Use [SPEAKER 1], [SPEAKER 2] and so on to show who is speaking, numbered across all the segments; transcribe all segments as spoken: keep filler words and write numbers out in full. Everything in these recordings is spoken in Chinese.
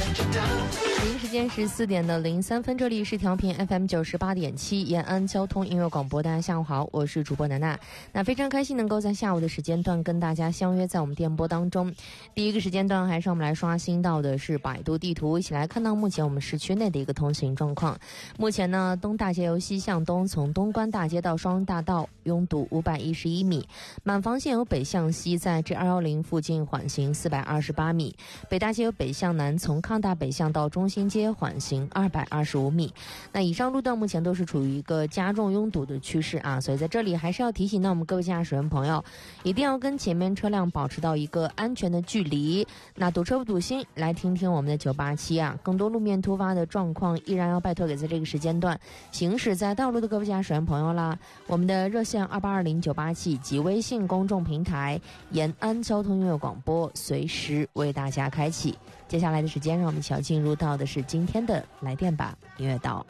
[SPEAKER 1] 北京时间十四点的零三分，这里是调频 F M 九十八点七延安交通音乐广播，大家下午好，我是主播楠娜。那非常开心能够在下午的时间段跟大家相约在我们电波当中。第一个时间段还是我们来刷新到的是百度地图，一起来看到目前我们市区内的一个通行状况。目前呢，东大街由西向东，从东关大街到双人大道拥堵五百一十一米，满房线由北向西在 G 二一零附近缓行四百二十八米，北大街由北向南从康大北向到中新街缓行二百二十五米。那以上路段目前都是处于一个加重拥堵的趋势啊，所以在这里还是要提醒到我们各位驾驶员朋友，一定要跟前面车辆保持到一个安全的距离。那堵车不堵心，来听听我们的九八七啊，更多路面突发的状况依然要拜托给在这个时间段行驶在道路的各位驾驶员朋友啦。我们的热线二八二零九八七及微信公众平台延安交通音乐广播随时为大家开启。接下来的时间让我们一起要进入到的是今天的来电吧音乐岛。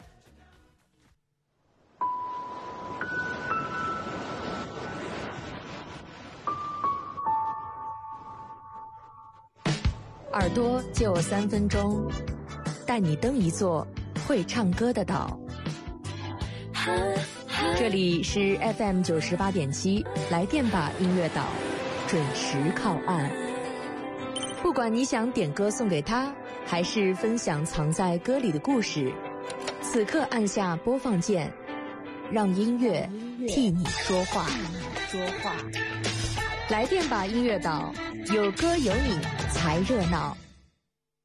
[SPEAKER 1] 耳朵就三分钟，带你登一座会唱歌的岛。这里是 F M 九十八点七来电吧音乐岛，准时靠岸。不管你想点歌送给他，还是分享藏在歌里的故事，此刻按下播放键，让音乐替你说话。说话。来电吧音乐岛，有歌有你才热闹。